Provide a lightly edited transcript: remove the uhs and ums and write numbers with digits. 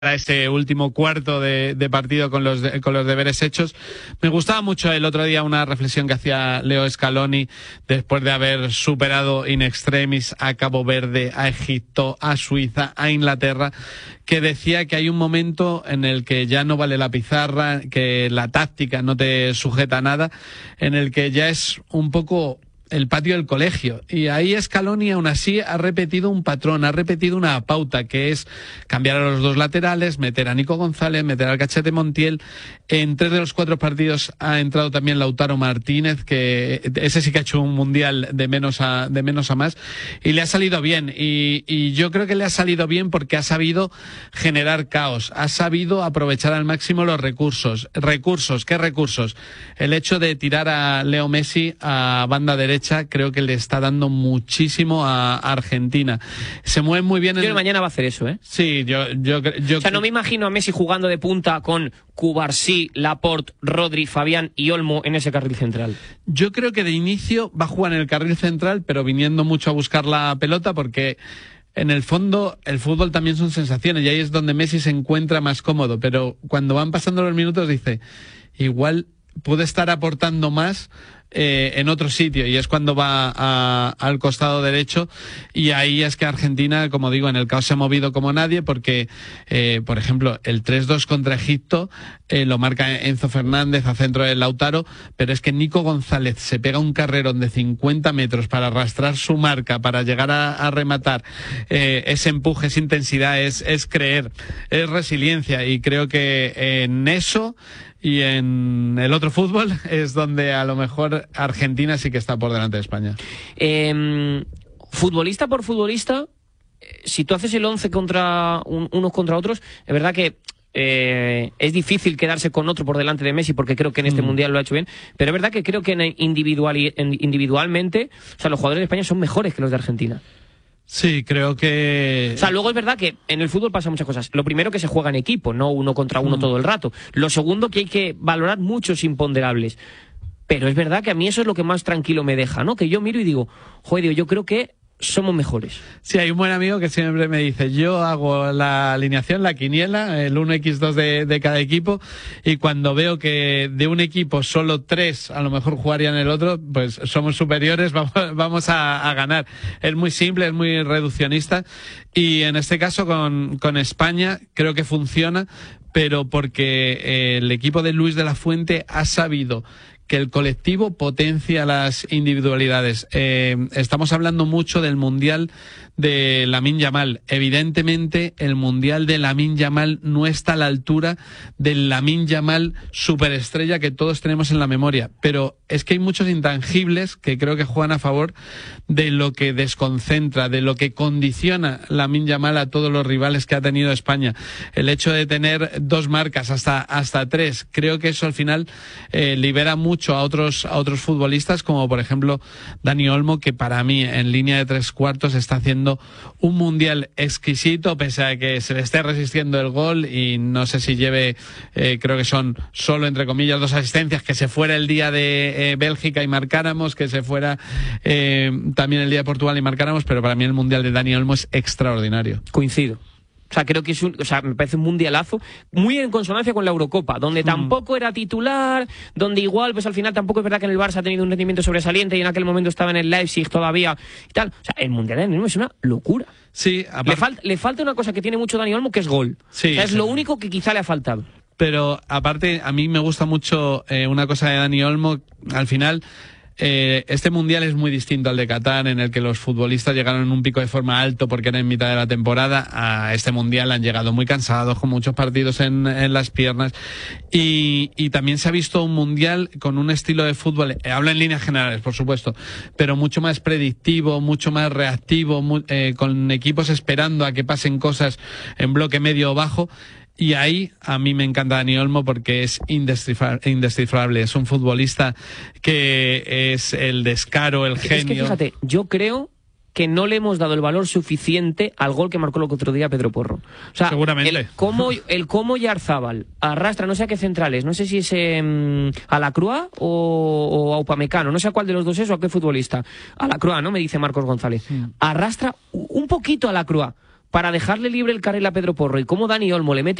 a ese último cuarto de partido con los deberes hechos. Me gustaba mucho el otro día una reflexión que hacía Leo Scaloni después de haber superado in extremis a Cabo Verde, a Egipto, a Suiza, a Inglaterra, que decía que hay un momento en el que ya no vale la pizarra, que la táctica no te sujeta a nada, en el que ya es un poco el patio del colegio. Y ahí Scaloni aún así ha repetido un patrón, ha repetido una pauta, que es cambiar a los dos laterales, meter a Nico González, meter al Cachete Montiel. En 3 de los 4 partidos ha entrado también Lautaro Martínez, que ese sí que ha hecho un mundial de menos a más, y le ha salido bien. Y yo creo que le ha salido bien porque ha sabido generar caos, ha sabido aprovechar al máximo los recursos. ¿Qué recursos? El hecho de tirar a Leo Messi a banda derecha creo que le está dando muchísimo a Argentina. Se mueve muy bien. Yo creo que mañana va a hacer eso, ¿eh? Sí, yo o sea, no me imagino a Messi jugando de punta con Cubarsí, Laporte, Rodri, Fabián y Olmo en ese carril central. Yo creo que de inicio va a jugar en el carril central, pero viniendo mucho a buscar la pelota, porque en el fondo el fútbol también son sensaciones y ahí es donde Messi se encuentra más cómodo, pero cuando van pasando los minutos dice, igual puede estar aportando más en otro sitio, y es cuando va al costado derecho, y ahí es que Argentina, como digo, en el caos se ha movido como nadie, porque por ejemplo el 3-2 contra Egipto lo marca Enzo Fernández a centro de Lautaro, pero es que Nico González se pega un carrerón de 50 metros para arrastrar su marca, para llegar a rematar. Ese empuje, esa intensidad es creer, es resiliencia, y creo que en eso y en el otro fútbol es donde a lo mejor Argentina sí que está por delante de España. Futbolista por futbolista, si tú haces el 11 contra unos contra otros, es verdad que es difícil quedarse con otro por delante de Messi, porque creo que en este mundial lo ha hecho bien, pero es verdad que creo que individualmente, o sea, los jugadores de España son mejores que los de Argentina. Sí, creo que... O sea, luego es verdad que en el fútbol pasan muchas cosas. Lo primero, que se juega en equipo, no uno contra uno todo el rato. Lo segundo, que hay que valorar muchos imponderables. Pero es verdad que a mí eso es lo que más tranquilo me deja, ¿no? Que yo miro y digo, joder, yo creo que somos mejores. Sí, hay un buen amigo que siempre me dice, yo hago la alineación, la quiniela, el 1x2 de cada equipo, y cuando veo que de un equipo solo 3 a lo mejor jugarían el otro, pues somos superiores, vamos a ganar. Es muy simple, es muy reduccionista, y en este caso con España creo que funciona, pero porque el equipo de Luis de la Fuente ha sabido que el colectivo potencia las individualidades. Estamos hablando mucho del Mundial de Lamine Yamal. Evidentemente, el Mundial de Lamine Yamal no está a la altura del Lamine Yamal superestrella que todos tenemos en la memoria. Pero es que hay muchos intangibles que creo que juegan a favor de lo que desconcentra, de lo que condiciona Lamine Yamal a todos los rivales que ha tenido España. El hecho de tener 2 marcas, hasta 3, creo que eso al final libera mucho a otros futbolistas, como por ejemplo Dani Olmo, que para mí en línea de 3 cuartos está haciendo un mundial exquisito, pese a que se le esté resistiendo el gol, y no sé si lleve, creo que son solo entre comillas 2 asistencias, que se fuera el día de Bélgica y marcáramos, que se fuera también el día de Portugal y marcáramos, pero para mí el mundial de Dani Olmo es extraordinario. Coincido. O sea, creo que me parece un mundialazo muy en consonancia con la Eurocopa, donde tampoco era titular, donde igual, pues al final tampoco es verdad que en el Barça ha tenido un rendimiento sobresaliente y en aquel momento estaba en el Leipzig todavía y tal. O sea, el mundial de Dani Olmo es una locura. Sí, le falta una cosa que tiene mucho Dani Olmo, que es gol. Sí, o sea, es lo único que quizá le ha faltado. Pero aparte, a mí me gusta mucho una cosa de Dani Olmo. Al final, este mundial es muy distinto al de Qatar, en el que los futbolistas llegaron en un pico de forma alto porque era en mitad de la temporada. A este mundial han llegado muy cansados, con muchos partidos en las piernas, y también se ha visto un mundial con un estilo de fútbol, hablo en líneas generales por supuesto, pero mucho más predictivo, mucho más reactivo, con equipos esperando a que pasen cosas en bloque medio o bajo. Y ahí a mí me encanta Dani Olmo porque es indescifrable. Es un futbolista que es el descaro, el genio. Es que fíjate, yo creo que no le hemos dado el valor suficiente al gol que marcó el otro día Pedro Porro. O sea, seguramente. El cómo Yarzábal arrastra, no sé a qué centrales, no sé si es a Lacroix o a Upamecano, no sé a cuál de los dos es o a qué futbolista. A Lacroix, ¿no? Me dice Marcos González. Arrastra un poquito a Lacroix, para dejarle libre el carril a Pedro Porro y cómo Dani Olmo le mete